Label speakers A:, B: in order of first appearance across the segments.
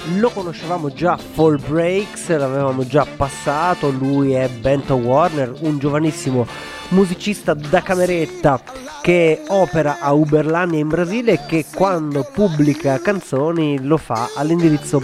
A: lo conoscevamo già, Fall Breaks, l'avevamo già passato. Lui è Bento Warner, un giovanissimo musicista da cameretta che opera a Uberlândia in Brasile e che quando pubblica canzoni lo fa all'indirizzo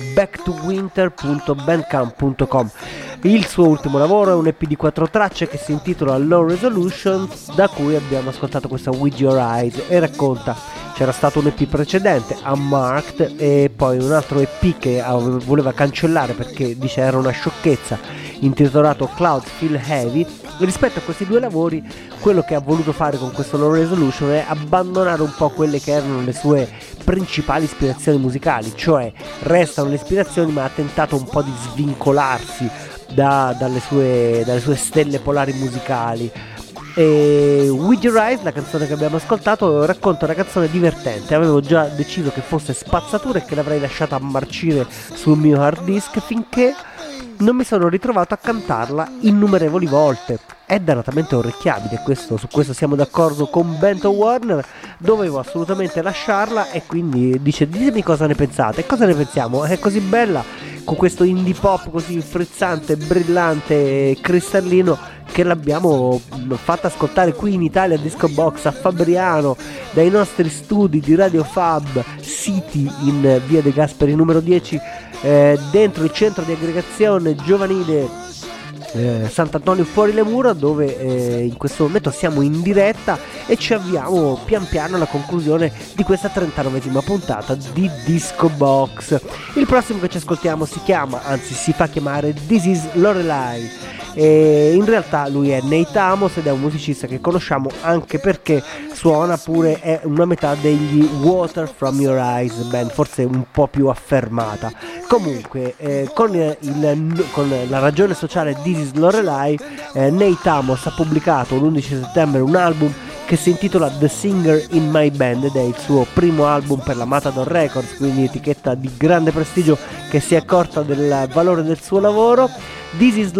A: backtowinter.bandcamp.com. Il suo ultimo lavoro è un EP di 4 tracce che si intitola Low Resolutions, da cui abbiamo ascoltato questa With Your Eyes, e racconta: c'era stato un EP precedente, Unmarked, e poi un altro EP che voleva cancellare perché dice era una sciocchezza, intitolato Clouds Feel Heavy. Rispetto a questi due lavori, quello che ha voluto fare con questo Low Resolution è abbandonare un po' quelle che erano le sue principali ispirazioni musicali, cioè restano le ispirazioni ma ha tentato un po' di svincolarsi dalle sue stelle polari musicali. E With Your Eyes, la canzone che abbiamo ascoltato, racconta una canzone divertente. Avevo già deciso che fosse spazzatura e che l'avrei lasciata marcire sul mio hard disk finché non mi sono ritrovato a cantarla innumerevoli volte. È dannatamente orecchiabile, su questo siamo d'accordo con Bento Warner. Dovevo assolutamente lasciarla e quindi dice: ditemi cosa ne pensate. E cosa ne pensiamo? È così bella, con questo indie pop così frizzante, brillante e cristallino, che l'abbiamo fatta ascoltare qui in Italia a Disco Box a Fabriano, dai nostri studi di Radio Fab City in via De Gasperi numero 10, dentro il centro di aggregazione giovanile Sant'Antonio fuori le mura, dove in questo momento siamo in diretta e ci avviamo pian piano alla conclusione di questa 39esima puntata di Disco Box. Il prossimo che ci ascoltiamo si fa chiamare This Is Lorelei, e in realtà lui è Nate Amos ed è un musicista che conosciamo anche perché suona pure, è una metà degli Water From Your Eyes band, forse un po' più affermata. Comunque con la ragione sociale This Is Lorelei, Nate Amos ha pubblicato l'11 settembre un album che si intitola The Singer in My Band ed è il suo primo album per la Matador Records, quindi etichetta di grande prestigio che si è accorta del valore del suo lavoro. This Is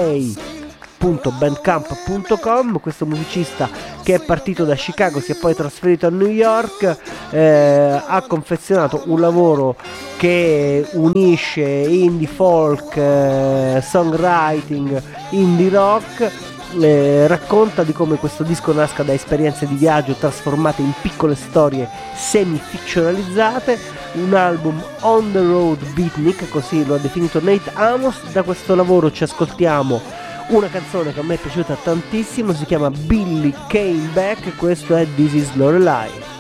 A: Lorelei.bandcamp.com. Questo musicista che è partito da Chicago, si è poi trasferito a New York, ha confezionato un lavoro che unisce indie folk, songwriting, indie rock. Racconta di come questo disco nasca da esperienze di viaggio trasformate in piccole storie semi-ficzionalizzate, un album on the road beatnik, così lo ha definito Nate Amos. Da questo lavoro ci ascoltiamo una canzone che a me è piaciuta tantissimo, si chiama Billy Came Back, questo è This Is Lorelei.